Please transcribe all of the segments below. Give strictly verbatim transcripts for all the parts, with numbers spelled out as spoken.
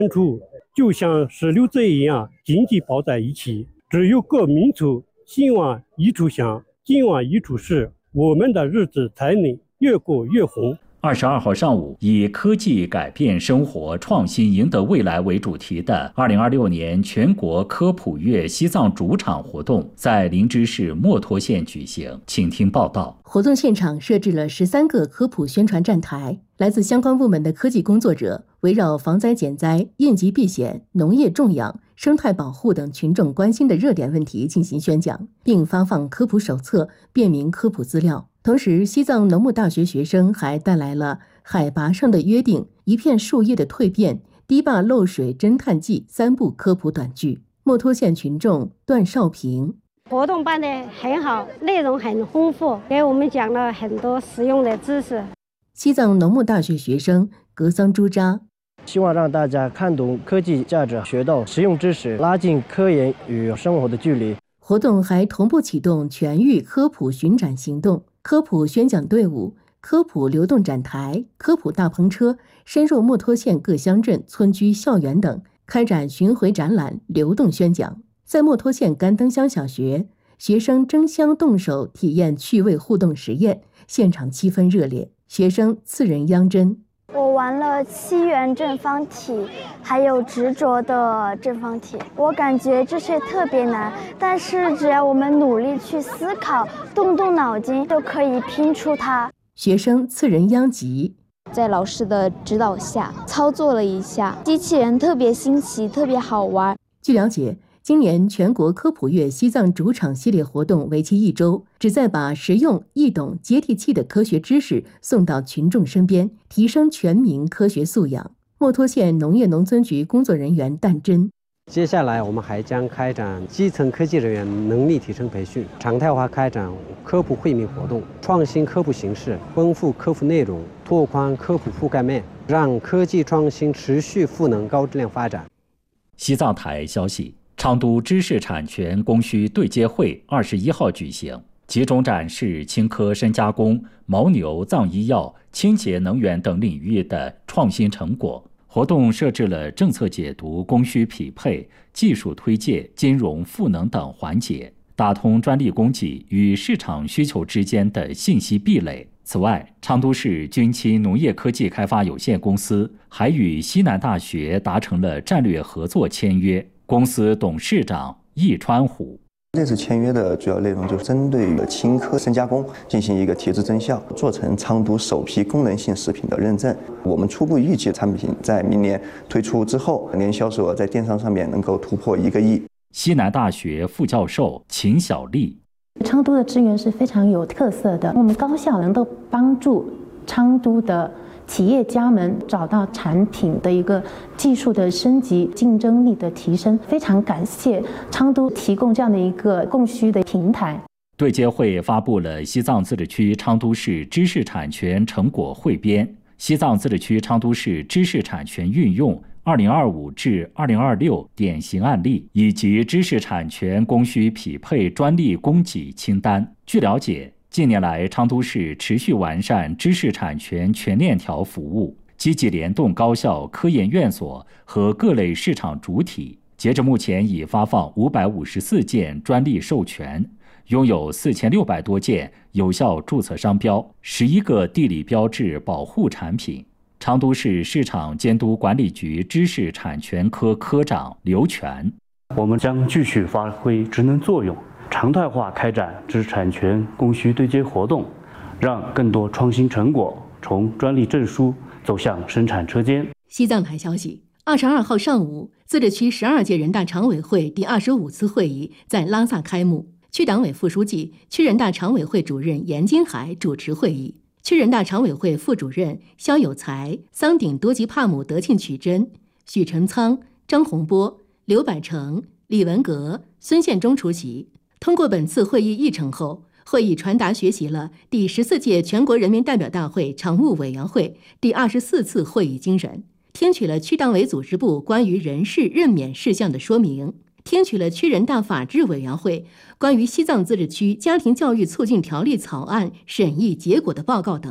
处就像石榴籽一样紧紧抱在一起，只有各民族心往一处想，劲往一处使，我们的日子才能越过越红。 二十二号上午，以科技改变生活，创新赢得未来为主题的二零二六年全国科普月西藏主场活动在林芝市墨脱县举行。请听报道。 活动现场设置了十三个科普宣传站台，来自相关部门的科技工作者围绕防灾减灾、应急避险、农业种养、生态保护等群众关心的热点问题进行宣讲，并发放科普手册、便民科普资料。同时，西藏农牧大学学生还带来了《海拔上的约定》、《一片树叶的蜕变》、《堤坝漏水侦探记》三部科普短剧。墨脱县群众段少平： 活动办得很好，内容很丰富，给我们讲了很多实用的知识。 西藏农牧大学学生格桑朱扎： 希望让大家看懂科技价值，学到实用知识，拉近科研与生活的距离。 活动还同步启动全域科普巡展行动，科普宣讲队伍、科普流动展台、科普大篷车深入墨脱县各乡镇、村居、校园等，开展巡回展览、流动宣讲。在墨脱县甘登乡小学，学生争相动手体验趣味互动实验，现场气氛热烈。学生次仁央真： 我玩了七元正方体，还有执着的正方体。我感觉这些特别难，但是只要我们努力去思考，动动脑筋，都可以拼出它。 学生次仁央吉： 在老师的指导下操作了一下，机器人特别新奇，特别好玩。 据了解，今年全国科普月西藏主场系列活动为期一周，旨在把实用、易懂、接地气的科学知识送到群众身边，提升全民科学素养。墨脱县农业农村局工作人员旦真： 接下来我们还将开展基层科技人员能力提升培训，常态化开展科普惠民活动，创新科普形式，丰富科普内容，拓宽科普覆盖面，让科技创新持续赋能高质量发展。 西藏台消息，昌都知识产权供需对接会二十一号举行，集中展示青稞深加工、牦牛藏医药、清洁能源等领域的创新成果。活动设置了政策解读、供需匹配、技术推介、金融赋能等环节，打通专利供给与市场需求之间的信息壁垒。此外，昌都市军区农业科技开发有限公司还与西南大学达成了战略合作签约。公司董事长易川虎： 这次签约的主要内容就是针对青稞深加工进行一个提质增效，做成昌都首批功能性食品的认证。我们初步预计产品在明年推出之后，年销售额在电商上面能够突破一个亿。 西南大学副教授秦小丽： 昌都的资源是非常有特色的，我们高校能够帮助昌都的企业家们找到产品的一个技术的升级、竞争力的提升，非常感谢昌都提供这样的一个供需的平台。 对接会发布了西藏自治区昌都市知识产权成果汇编、西藏自治区昌都市知识产权运用二零二五至二零二六典型案例以及知识产权供需匹配专利供给清单。据了解，近年来，昌都市持续完善知识产权全链条服务，积极联动高校、科研院所和各类市场主体。截至目前，已发放五百五十四件专利授权，拥有四千六百多件有效注册商标，十一个地理标志保护产品。昌都市市场监督管理局知识产权科科长刘全： 我们将继续发挥职能作用，常态化开展知识产权供需对接活动，让更多创新成果从专利证书走向生产车间。 西藏台消息，二十二号上午，自治区十二届人大常委会第二十五次会议在拉萨开幕，区党委副书记、区人大常委会主任严金海主持会议，区人大常委会副主任肖有才、桑顶多吉帕姆德庆曲珍、许成仓、张洪波、刘百成、李文革、孙宪忠出席。通过本次会议议程后，会议传达学习了第十四届全国人民代表大会常务委员会第二十四次会议精神，听取了区党委组织部关于人事任免事项的说明，听取了区人大法制委员会关于西藏自治区家庭教育促进条例草案审议结果的报告等。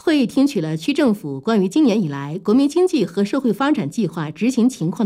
会议听取了区政府关于今年以来国民经济和社会发展计划执行情况